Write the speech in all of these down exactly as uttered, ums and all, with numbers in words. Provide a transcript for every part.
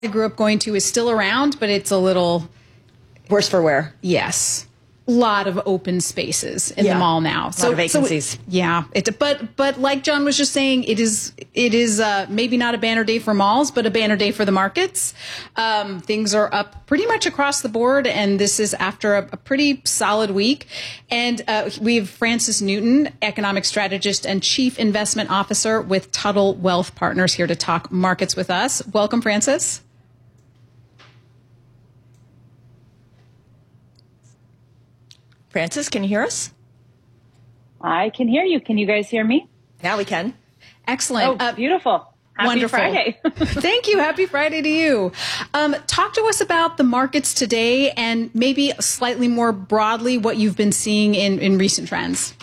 I grew up going to is still around, but it's a little worse for wear. Yes. Lot of open spaces in yeah. the mall now. A lot so, of vacancies. So it, yeah. It, but but like John was just saying, it is it is uh, maybe not a banner day for malls, but a banner day for the markets. Um, things are up pretty much across the board, and this is after a, a pretty solid week. And uh, we have Frances Newton, economic strategist and chief investment officer with Tuttle Wealth Partners, here to talk markets with us. Welcome, Frances. Frances, can you hear us? I can hear you. Can you guys hear me? Now we can. Excellent. Oh, uh, beautiful. Happy wonderful. Friday. Thank you. Happy Friday to you. Um, talk to us about the markets today and maybe slightly more broadly what you've been seeing in, in recent trends.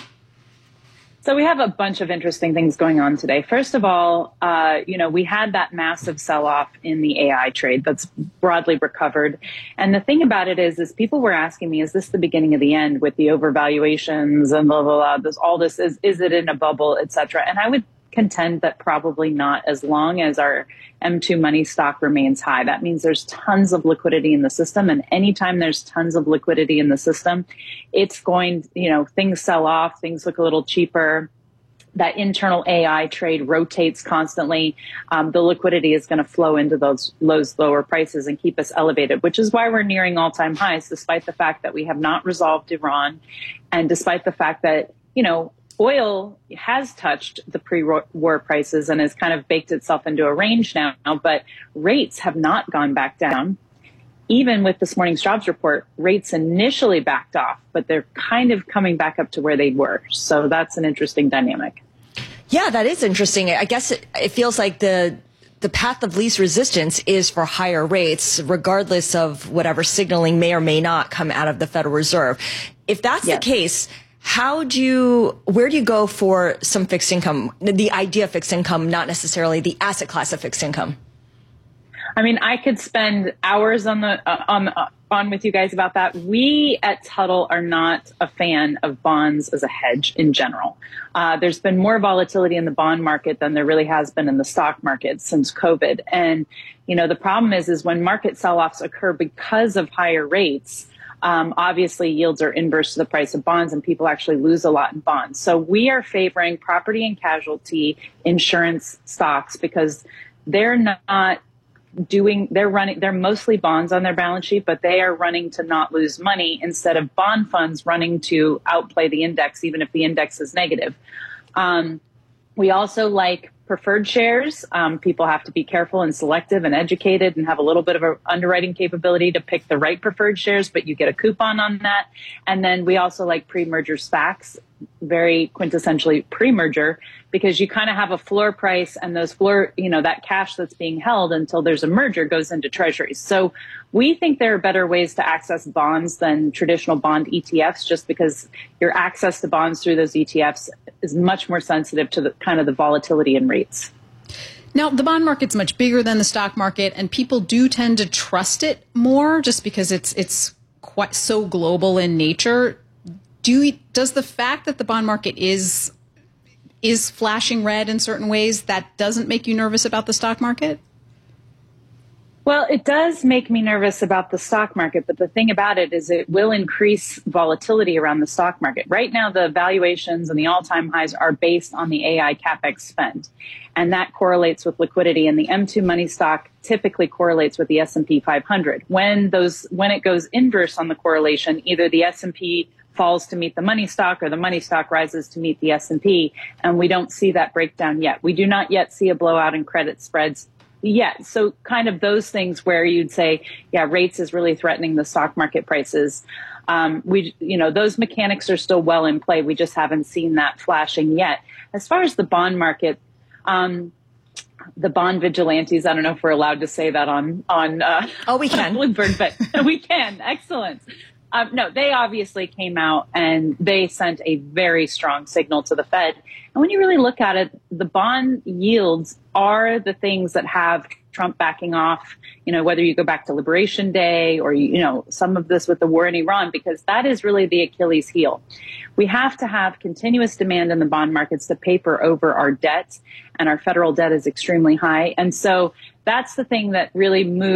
So we have a bunch of interesting things going on today. First of all, uh, you know, we had that massive sell-off in the A I trade that's broadly recovered. And the thing about it is, is people were asking me, is this the beginning of the end with the overvaluations and blah, blah, blah, this, all this, is, is it in a bubble, et cetera? And I would contend that probably not, as long as our M two money stock remains high. That means there's tons of liquidity in the system. And anytime there's tons of liquidity in the system, it's going, you know, things sell off, things look a little cheaper. That internal A I trade rotates constantly. Um, the liquidity is going to flow into those, those lower prices and keep us elevated, which is why we're nearing all-time highs, despite the fact that we have not resolved Iran. And despite the fact that, you know, oil has touched the pre-war prices and has kind of baked itself into a range now, but rates have not gone back down. Even with this morning's jobs report, rates initially backed off, but they're kind of coming back up to where they were. So that's an interesting dynamic. Yeah, that is interesting. I guess it, it feels like the the path of least resistance is for higher rates, regardless of whatever signaling may or may not come out of the Federal Reserve. If that's yes. the case, how do you, where do you go for some fixed income? The idea of fixed income, not necessarily the asset class of fixed income. I mean, I could spend hours on the uh, on uh, on with you guys about that. We at Tuttle are not a fan of bonds as a hedge in general. Uh, there's been more volatility in the bond market than there really has been in the stock market since COVID. And, you know, the problem is, is when market sell-offs occur because of higher rates, Um, obviously, yields are inverse to the price of bonds, and people actually lose a lot in bonds. So we are favoring property and casualty insurance stocks because they're not doing, they're running, they're mostly bonds on their balance sheet, but they are running to not lose money instead of bond funds running to outplay the index, even if the index is negative. Um, we also like preferred shares. Um, people have to be careful and selective and educated and have a little bit of an underwriting capability to pick the right preferred shares, but you get a coupon on that. And then we also like pre-merger SPACs, very quintessentially pre-merger, because you kind of have a floor price and those floor, you know, that cash that's being held until there's a merger goes into treasuries. So we think there are better ways to access bonds than traditional bond E T Fs, just because your access to bonds through those E T Fs is much more sensitive to the kind of the volatility in rates. Now, the bond market's much bigger than the stock market, and people do tend to trust it more just because it's it's quite so global in nature. Do you, does the fact that the bond market is is flashing red in certain ways, that doesn't make you nervous about the stock market? Well, it does make me nervous about the stock market, but the thing about it is it will increase volatility around the stock market. Right now, the valuations and the all-time highs are based on the A I CapEx spend, and that correlates with liquidity. And the M two money stock typically correlates with the S and P five hundred. When those, when it goes inverse on the correlation, either the S and P falls to meet the money stock or the money stock rises to meet the S and P, and we don't see that breakdown yet. We do not yet see a blowout in credit spreads yet. So kind of those things where you'd say, yeah, rates is really threatening the stock market prices. Um, we, you know, those mechanics are still well in play. We just haven't seen that flashing yet. As far as the bond market, um, the bond vigilantes, I don't know if we're allowed to say that on, on, uh, oh, we can. Bloomberg, but we can. Excellent. Um, no, they obviously came out and they sent a very strong signal to the Fed. And when you really look at it, the bond yields are the things that have Trump backing off, you know, whether you go back to Liberation Day or, you know, some of this with the war in Iran, because that is really the Achilles heel. We have to have continuous demand in the bond markets to paper over our debt, and our federal debt is extremely high. And so that's the thing that really moves